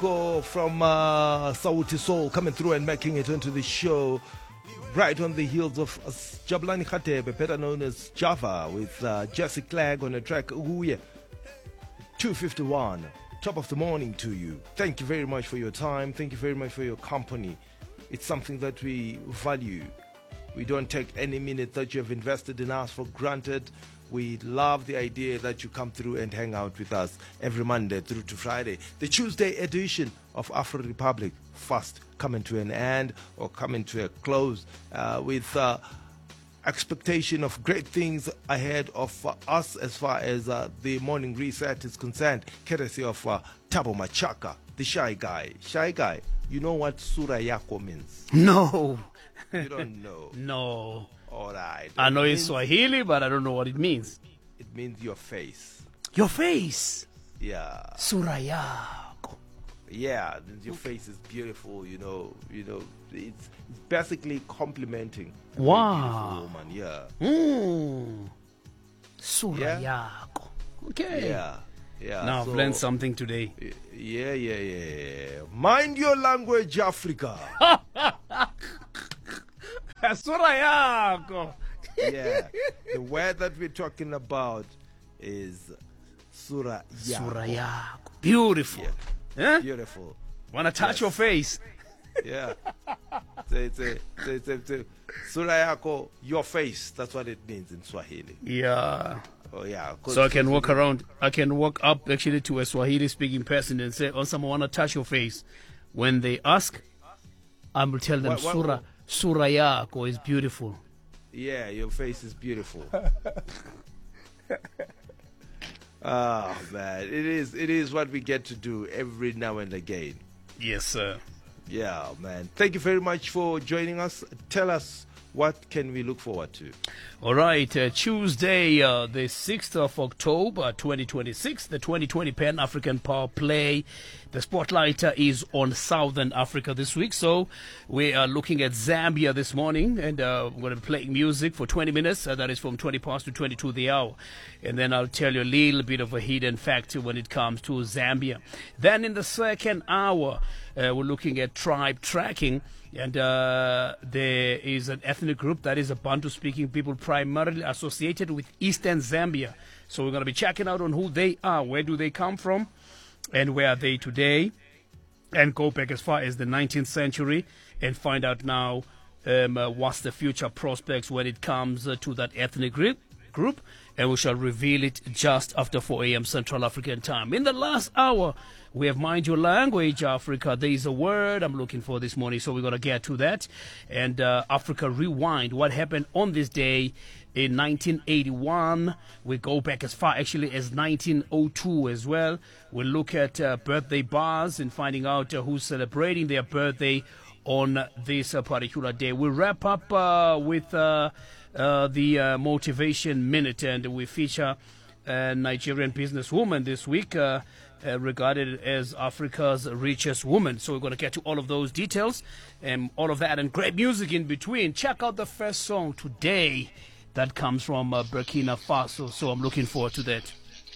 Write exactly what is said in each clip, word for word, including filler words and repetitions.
Yako from uh, Sauti Soul coming through and making it into the show right on the heels of uh, Jabulani Khatebe, better known as Java, with uh, Jesse Clegg on the track Uye. two fifty-one, top of the morning to you. Thank you very much for your time. Thank you very much for your company. It's something that we value. We don't take any minute that you have invested in us for granted. We love the idea that you come through and hang out with us every Monday through to Friday. The Tuesday edition of Afro Republic fast coming to an end or coming to a close uh, with uh, expectation of great things ahead of uh, us as far as uh, the morning reset is concerned, courtesy of uh, Thabo Machaka, the shy guy. Shy guy, you know what Sura Yako means? No. You don't know? No. All right. I know it it's Swahili, but I don't know what it means. It means your face. Your face. Yeah. Sura yako. Yeah, your face is beautiful, you know, you know, it's, it's basically complimenting a wow. beautiful woman, yeah. Mm. Sura Yeah. yako. Okay. Yeah. Yeah. Now so, I've learned something today. Yeah, yeah, yeah, yeah. Mind your language, Africa. Sura yako. Yeah. The word that we're talking about is Sura yako. Sura yako. Beautiful. Yeah. Eh? Beautiful. Wanna touch Yes. your face? Yeah. Say, say, say, say, say. Sura yako, your face. That's what it means in Swahili. Yeah. Oh, yeah. So I can walk around. I can walk up actually to a Swahili-speaking person and say, "Oh, someone wanna touch your face." When they ask, I will tell them, What- what- "Sura, Sura yako is beautiful." Yeah, your face is beautiful. Oh man, it is. It is what we get to do every now and again. Yes, sir. Yeah, man. Thank you very much for joining us. Tell us, what can we look forward to? All right, uh, Tuesday, uh, the sixth of October, twenty twenty-six, the twenty twenty Pan African Power Play. The spotlight uh, is on Southern Africa this week, so we are looking at Zambia this morning, and uh, we're going to be playing music for twenty minutes. Uh, that is from twenty past to twenty-two the hour. And then I'll tell you a little bit of a hidden fact when it comes to Zambia. Then in the second hour, uh, we're looking at tribe tracking. And uh, there is an ethnic group that is a Bantu-speaking people primarily associated with Eastern Zambia. So we're going to be checking out on who they are, where do they come from, and where are they today, and go back as far as the nineteenth century and find out now um, uh, what's the future prospects when it comes uh, to that ethnic group. group. And we shall reveal it just after four a.m. Central African time. In the last hour, we have Mind Your Language, Africa. There is a word I'm looking for this morning, so we're going to get to that. And uh, Africa Rewind, what happened on this day in nineteen eighty-one. We go back as far, actually, as nineteen oh two as well. We'll look at uh, birthday bars and finding out uh, who's celebrating their birthday on this uh, particular day. We'll wrap up uh, with... Uh, Uh, the uh, Motivation Minute, and we feature a Nigerian businesswoman this week, uh, uh, regarded as Africa's richest woman. So we're going to get to all of those details and all of that and great music in between. Check out the first song today that comes from uh, Burkina Faso. So I'm looking forward to that.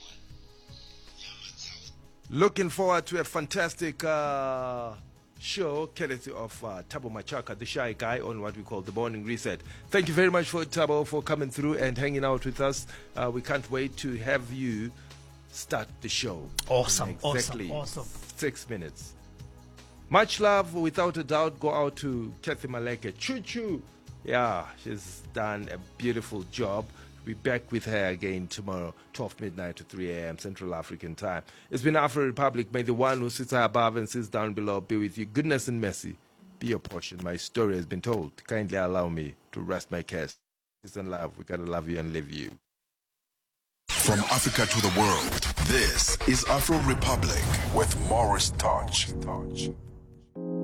Looking forward to a fantastic uh, show, courtesy of uh, Thabo Machaka, the shy guy, on what we call the morning reset. Thank you very much for Thabo for coming through and hanging out with us. Uh, we can't wait to have you start the show. Awesome, exactly awesome, awesome. Six minutes. Much love, without a doubt. Go out to Kathy Maleke. Choo choo. Yeah, she's done a beautiful job. We'll be back with her again tomorrow, twelve midnight to three a.m. Central African time. It's been Afro Republic. May the one who sits above and sits down below be with you. Goodness and mercy be your portion. My story has been told. Kindly allow me to rest my case. Peace and love. We gotta love you and live you. From Africa to the world, this is Afro Republic with Morris Touch.